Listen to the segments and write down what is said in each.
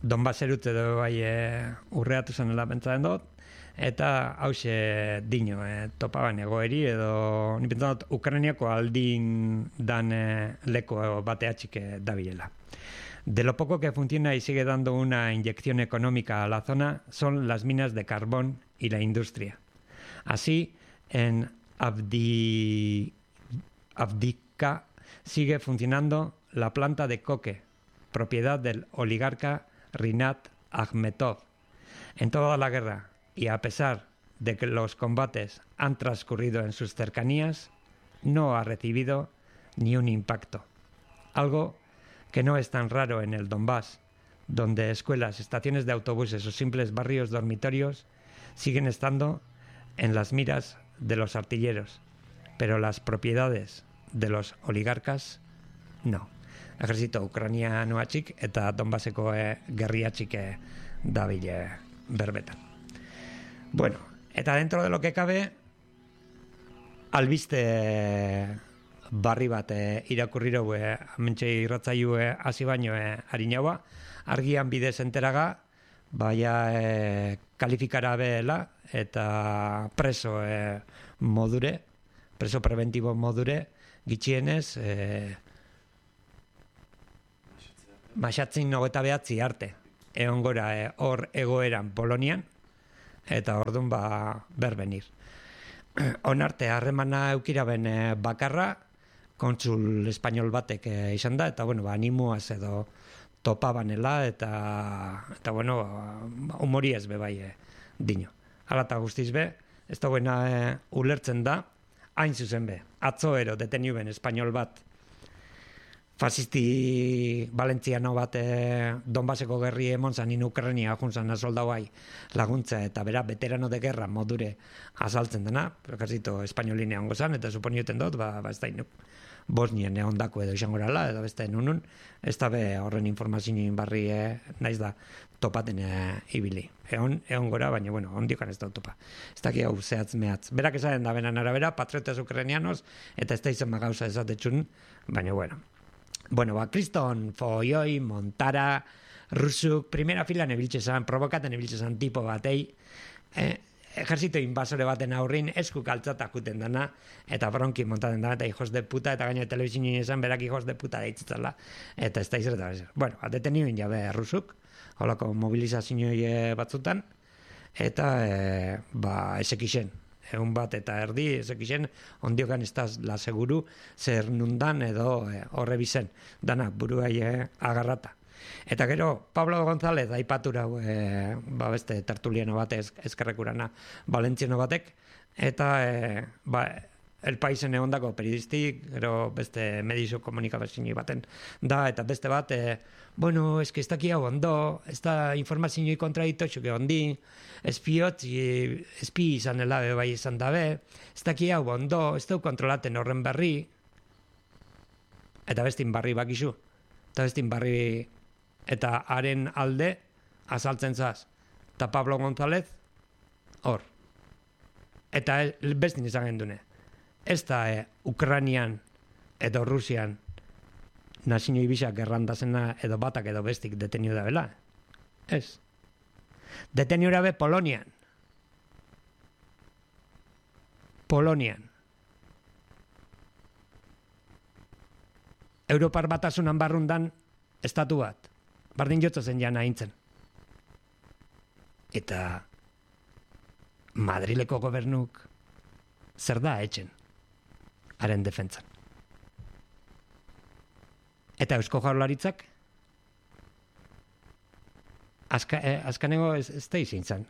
Donbaserut edo bai urreatu zenela pentsatzen dut, eta hause dino, topaban egoeri edo ni pentsatzen dut Ukrainiako aldin dan leko bateatxik dabilela. De lo poco que funciona y sigue dando una inyección económica a la zona son las minas de carbón y la industria. Así, en Avdiivka sigue funcionando la planta de coque, propiedad del oligarca Rinat Akhmetov. En toda la guerra, y a pesar de que los combates han transcurrido en sus cercanías, no ha recibido ni un impacto. Algo que no es tan raro en el Donbass, donde escuelas, estaciones de autobuses o simples barrios dormitorios siguen estando en las miras de los artilleros, pero las propiedades de los oligarcas no. Ejército ucranianoatxik eta Donbasseko gerriatxik dabile berbetan. Bueno, eta dentro de lo que cabe, albiste barri bat irakurriro hementxe irratzailu hasi baino harinaua, argian bidez enteraga, baina kalifikara behela eta preso modure, preso preventibo modure, gitxienez Maxatzin 29 arte egon gora hor egoeran Polonian, eta ordun berbenir. Onarte harremana eukiraben bakarra kontsul espainol batek izan da, eta bueno, animuaz edo topabanela, eta bueno, humori ez bebai dino. Hala eta guztiz be, ez dagoena ulertzen da, hain zuzen be, atzoero deteniuben espainol bat, fasisti valentziano bat Donbasseko gerri emon zanin Ukrania juntzan soldauai laguntza eta bera veterano de guerra modure azaltzen dena, ejército espainolin egongo zan, eta suponioten dut, ez da inuk Bosnien ondako edo izango erala, edo beste nunun, ez da be horren informazioin barri naiz da topaten ibili. Egon gora, baina, bueno, ondiokan ez da topa. Ez daki hau zehatz mehatz. Berak esaten da benan arabera, patriotas ucranianos, eta ez da izan magauza esatetxun, baina, bueno. Bueno, Kriston, Foioi, Montara, Rusuk, primera fila nebiltzezan, provokaten nebiltzezan tipo batei, ejerzito invasore baten aurrin eskuk altzatakuten dana, eta bronki montaten dana, eta hijos de puta, eta gaino telebizinin esan berak hijos de puta deitzitzala, eta ez da izan, eta bueno, detenioen jabe Rusuk, holako mobilizazioi batzutan, eta esekixen, egun bat eta erdi, ezekixen, ondiokan ez da la seguru, zer nundan edo horre bizen, dana buruai agarrata. Eta gero, Pablo González aipatura beste tertuliano bat ezkerrekurana valentziano batek, eta El Paisen egondako periodistik, gero beste medizu komunikabezini baten da, eta beste bat, bueno, ez que ez daki hau ondo, ez da informazioi kontradiktoxuk ondi, espi izan elabe bai izan dabe, ez daki hau ondo, ez dau kontrolaten horren berri, eta bestin barri bakizu, eta bestin barri eta haren alde azaltzen zaz, eta Pablo González hor, eta bestin izan gendune. Ez da Ukrainian edo Rusian nazio ibisak errandazena edo batak edo bestik detenio da bela. Ez. Detenio da be Polonian. Polonian. Europar batasunan barrundan estatu bat. Bardin jotza zen jana hintzen. Eta Madrileko gobernuk zer da etxen haren defentzan. Eta Eusko Jaurlaritzak azkaneko ez da izin zan.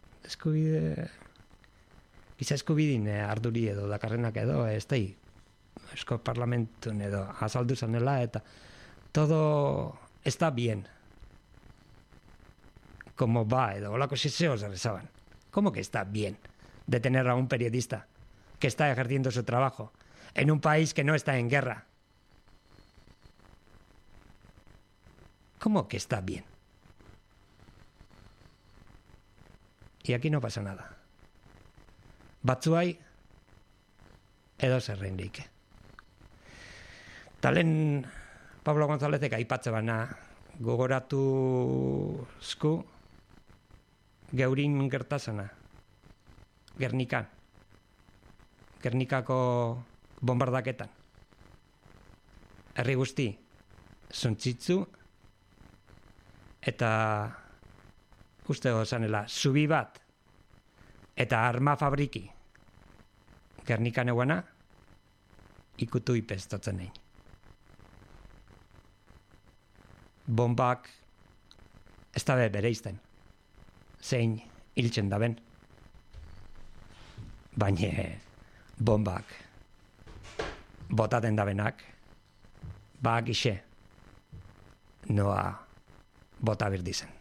Giza eskubidin arduri edo dakarrenak edo ez da Eusko Parlamentun edo azaldu zanela eta todo está bien. Como va edo holako siseo zarrezaban. ¿Cómo que está bien detener a un periodista que está ejerciendo su trabajo en un país que no está en guerra? ¿Cómo que está bien? Y aquí no pasa nada. Batzuai edo zerreindik. Talen Pablo Gonzálezek aipatze bana gogoratu zku geurin gertazana. Gernikako bombardaketan. Herri guzti, zuntzitzu, eta uste gozanela, zubi bat, eta arma fabriki, Gernikan eguana, ikutu ipeztatzen egin. Bombak ez da bere izten, zein hiltzen da ben. Baina bombak botaten da benak, bak ixe, noa bota birdizen.